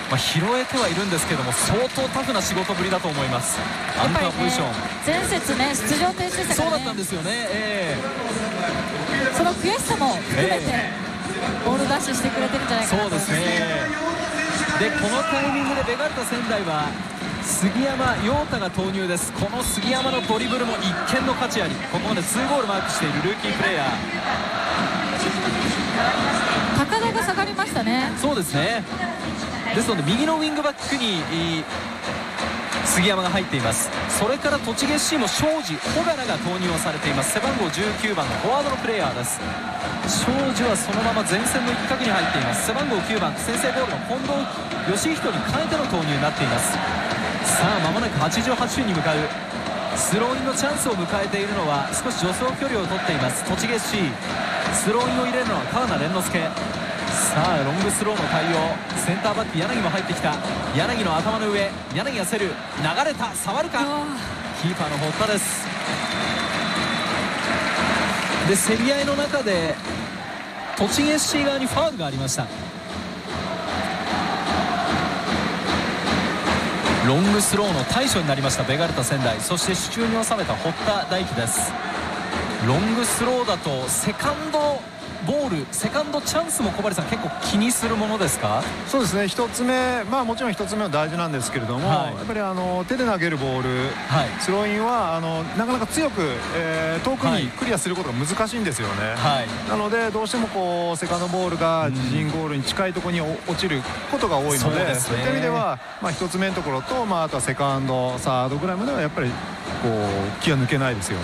拾えてはいるんですけども、相当タフな仕事ぶりだと思います。アンカーポジション、 前節ね出場停止でしたからね。 そうだったんですよね。 その悔しさも含めてボールダッシュしてくれてるんじゃないかなと。 そうですね。でこのタイミングでベガルタ仙台は杉山陽太が投入です。この杉山のドリブルも一見の価値あり、ここまで2ゴールマークしているルーキープレイヤー。 高田が下がりましたね。 そうですね。ですので右のウィングバックに杉山が入っています。それから栃木 SC も庄司穂柄が投入をされています。背番号19番のフォワードのプレイヤーです。庄司はそのまま前線の一角に入っています。背番号9番先制ゴールの近藤義人に変えての投入になっています。さあ間もなく88分に向かう。スローインのチャンスを迎えているのは少し助走距離を取っています栃木 SC。 スローインを入れるのは川名蓮之助。さあロングスローの対応、センターバック柳も入ってきた。柳の頭の上、柳が競る、流れた、触るか、キーパーの堀田です。で競り合いの中で栃木 SC 側にファウルがありました。ロングスローの対処になりましたベガルタ仙台。そして手中に収めた堀田大輝です。ロングスローだとセカンドボール、セカンドチャンスも小針さん結構気にするものですか？ そうですね、1つ目、もちろん1つ目は大事なんですけれども、やっぱり手で投げるボール、スローインはなかなか強く、遠くにクリアすることが難しいんですよね。なのでどうしてもこうセカンドボールが自陣ゴールに近いところに落ちることが多いので、そういった意味では、1つ目のところと、あとはセカンドサードぐらいまではやっぱりこう気が抜けないですよね。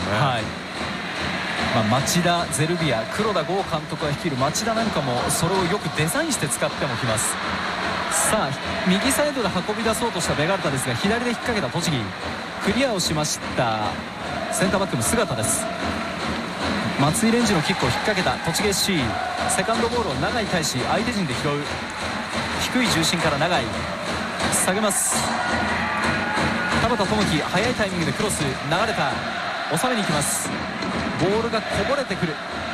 町田ゼルビア、黒田剛監督が率いる町田なんかもそれをよくデザインして使ってもきます。さあ右サイドで運び出そうとしたベガルタですが、左で引っ掛けた栃木、クリアをしましたセンターバックの姿です。松井レンジのキックを引っ掛けた栃木 SC。 セカンドボールを永井対し相手陣で拾う。低い重心から永井下げます。田畑智樹、速いタイミングでクロス、流れた、収めに行きます。ボールがこぼれてくる。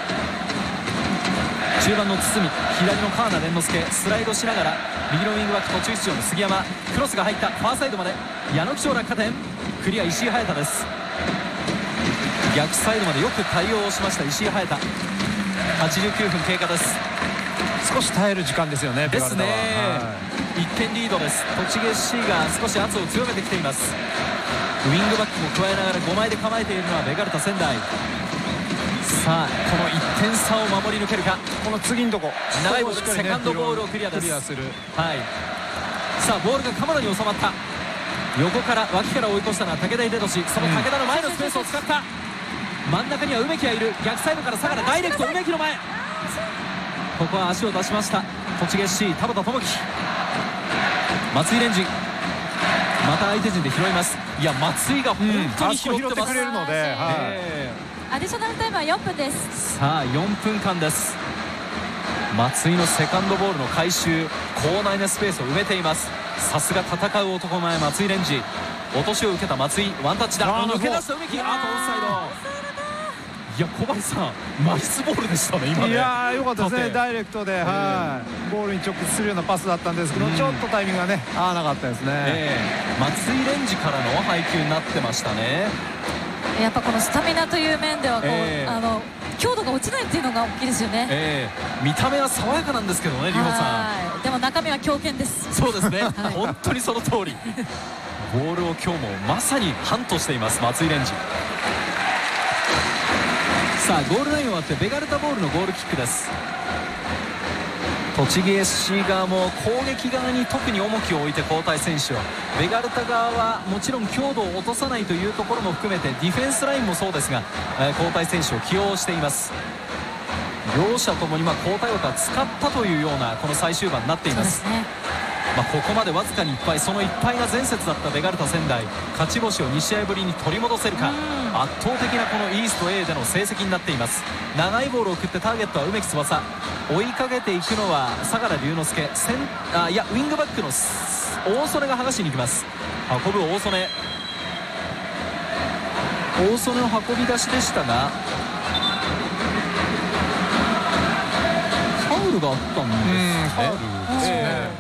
中盤の堤、左の川名蓮之助、スライドしながら右のウィングバック途中出場の杉山、クロスが入った、ファーサイドまで矢野貴長落下点、クリア石井隼太です。逆サイドまでよく対応をしました石井隼太。89分経過です。 少し耐える時間ですよね。 ですね、1点リードです。栃木 SC が少し圧を強めてきています。ウィングバックも加えながら5枚で構えているのはベガルタ仙台。さあこの1点差を守り抜けるか。 この次のとこ長いボール、セカンドボールをクリアです。さあボールが鎌田に収まった。横から脇から追い越したのは武田秀俊。その武田の前のスペースを使った。真ん中には梅木がいる。逆サイドから相良ダイレクト、梅木の前、ここは足を出しました栃木 SC。 田畑智樹、松井レンジ、また相手陣で拾います。いや松井が本当に拾ってくれるので、 アディショナルタイムは4分です。 さあ4分間です。松井のセカンドボールの回収、広大なスペースを埋めています。さすが戦う男前松井レンジ。落としを受けた松井、ワンタッチだ、抜け出した梅木、あとオフサイド。いや小林さんナイスボールでしたね今ね。 いや良かったですね、ダイレクトで、ボールに直結するようなパスだったんですけど、ちょっとタイミングがね合わなかったですね。 松井レンジからの配球になってましたね。 やっぱこのスタミナという面ではこう、強度が落ちないっていうのが大きいですよね。 見た目は爽やかなんですけどね、里穂さん。 でも中身は強肩です。 そうですね、本当にその通り。ボールを今日もまさにハントしています松井レンジ。さあゴールライン終わってベガルタボールのゴールキックです。栃木 SC 側も攻撃側に特に重きを置いて交代選手を、ベガルタ側はもちろん強度を落とさないというところも含めてディフェンスラインもそうですが、交代選手を起用しています。両者ともに交代枠は使ったというようなこの最終盤になっています。ここまでわずかに1敗、その1敗が前節だったベガルタ仙台、勝ち星を2試合ぶりに取り戻せるか。圧倒的なこのイースト A での成績になっています。長いボールを送ってターゲットは梅木翼、追いかけていくのは相良龍之介、ウィングバックの大曽根が剥がしに行きます。運ぶ大曽根、大曽根の運び出しでしたがファウルがあったんですね。